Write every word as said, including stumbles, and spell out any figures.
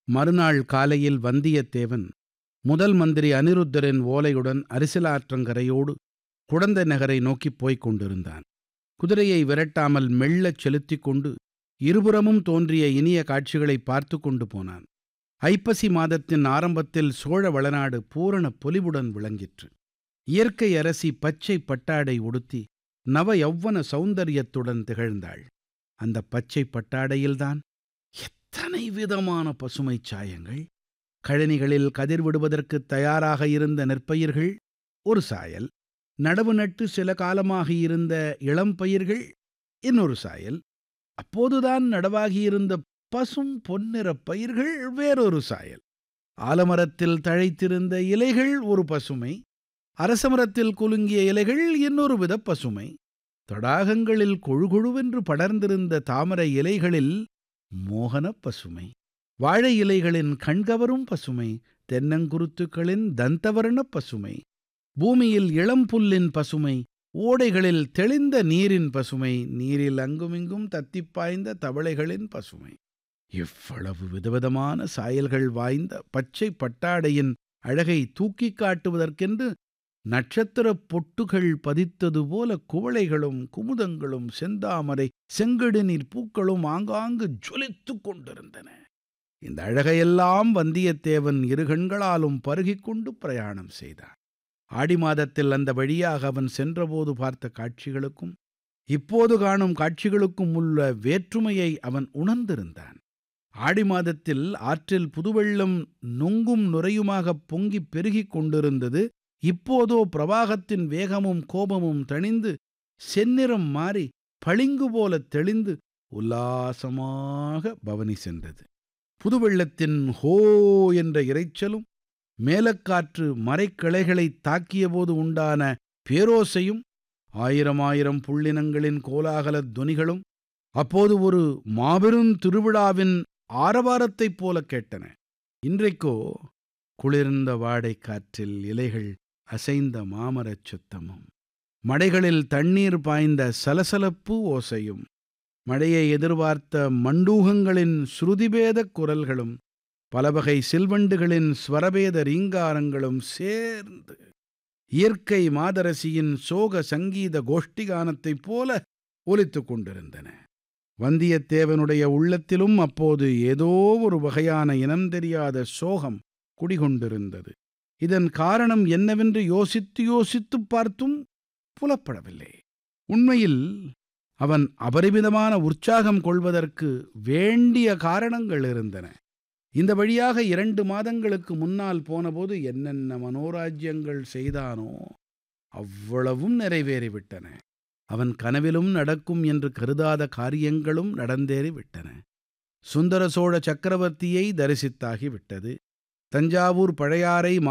மறுநாள் காலையில் வந்தியத்தேவன் முதல் மந்திரி அநிருத்தரின் ஓலையுடன் அரிசலாற்றங்கரையோடு குடந்தை நகரை நோக்கிப் போய்க் கொண்டிருந்தான். குதிரையை விரட்டாமல் மெல்லச் செலுத்திக் கொண்டு இருபுறமும் தோன்றிய இனிய காட்சிகளைப் பார்த்து கொண்டு போனான். ஐப்பசி மாதத்தின் ஆரம்பத்தில் சோழ வளநாடு பூரண பொலிவுடன் விளங்கிற்று. இயற்கை அரசி பச்சை பட்டாடை உடுத்தி நவ யௌவன சௌந்தரியத்துடன் திகழ்ந்தாள். அந்த பச்சை பட்டாடையில்தான் எத்தனை விதமான பசுமைச் சாயங்கள்! கழனிகளில் கதிர் விடுவதற்குத் தயாராக இருந்த நெற்பயிர்கள் ஒரு சாயல், நடவு நட்டு சில காலமாக இருந்த இளம்பயிர்கள் இன்னொரு சாயல், அப்போதுதான் நடவாகியிருந்த பசும் பொன்னிறப் பயிர்கள் வேறொரு சாயல், ஆலமரத்தில் தழைத்திருந்த இலைகள் ஒரு பசுமை, அரசமரத்தில் குலுங்கிய இலைகள் இன்னொரு வித பசுமை, தடாகங்களில் கொழுகொழுவென்று படர்ந்திருந்த தாமரை இலைகளில் மோகனப் பசுமை, வாழை இலைகளின் கண்கவரும் பசுமை, தென்னங்குருத்துக்களின் தந்தவர்ணப் பசுமை, பூமியில் இளம்புல்லின் பசுமை, ஓடைகளில் தெளிந்த நீரின் பசுமை, நீரில் அங்குமிங்கும் தத்திப் பாய்ந்த தவளைகளின் பசுமை. இவ்வளவு விதவிதமான சாயல்கள் வாய்ந்த பச்சை பட்டாடையின் அழகை தூக்கிக் காட்டுவதற்கென்று நட்சத்திரப் பொட்டுகள் பதித்தது போல குவளைகளும் குமுதங்களும் செந்தாமரை செங்கழுநீர் பூக்களும் ஆங்காங்கு ஜொலித்துக் கொண்டிருந்தன. இந்த அழகையெல்லாம் வந்தியத்தேவன் இரு கண்களாலும் பருகிக் கொண்டு பிரயாணம் செய்தான். ஆடி மாதத்தில் அந்த வழியாக அவன் சென்றபோது பார்த்த காட்சிகளுக்கும் இப்போது காணும் காட்சிகளுக்கும் உள்ள வேற்றுமையை அவன் உணர்ந்திருந்தான். ஆடி மாதத்தில் ஆற்றில் புதுவெள்ளம் நொங்கும் நுரையுமாகப் பொங்கிப் பெருகிக் கொண்டிருந்தது. இப்போதோ பிரவாகத்தின் வேகமும் கோபமும் தணிந்து செந்நிறம் மாறி பளிங்கு போலத் தெளிந்து உல்லாசமாக பவனி சென்றது. புதுவெள்ளத்தின் ஹோ என்ற இரைச்சலும் மேலக்காற்று மரைக்கிளைகளைத் தாக்கியபோது உண்டான பேரோசையும் ஆயிரம் ஆயிரம் புள்ளினங்களின் கோலாகலத் தொனிகளும் அப்போது ஒரு மாபெரும் திருவிழாவின் ஆரவாரத்தைப் போலக் கேட்டன. இன்றைக்கோ குளிர்ந்த வாடைக் காற்றில் இலைகள் அசைந்த மாமரச் சுத்தமும், மடைகளில் தண்ணீர் பாய்ந்த சலசலப்பு ஓசையும், மழையை எதிர்பார்த்த மண்டூகங்களின் ஸ்ருதிபேதக் குரல்களும், பலவகை சில்வண்டுகளின் ஸ்வரபேத ரீங்காரங்களும் சேர்ந்து இயற்கை மாதரசியின் சோக சங்கீத கோஷ்டிகானத்தைப் போல ஒலித்துக் கொண்டிருந்தன. வந்தியத்தேவனுடைய உள்ளத்திலும் அப்போது ஏதோ ஒரு வகையான இனம் தெரியாத சோகம் குடிகொண்டிருந்தது. இதன் காரணம் என்னவென்று யோசித்து யோசித்துப் பார்த்தும் புலப்படவில்லை. உண்மையில் அவன் அபரிமிதமான உற்சாகம் கொள்வதற்கு வேண்டிய காரணங்கள் இருந்தன. இந்த வழியாக இரண்டு மாதங்களுக்கு முன்னால் போனபோது என்னென்ன மனோராஜ்யங்கள் செய்தானோ அவ்வளவும் நிறைவேறிவிட்டன. அவன் கனவிலும் நடக்கும் என்று கருதாத காரியங்களும் நடந்தேறிவிட்டன. சுந்தர சோழ சக்கரவர்த்தியை தரிசித்தாகிவிட்டது. தஞ்சாவூர் பழையாறை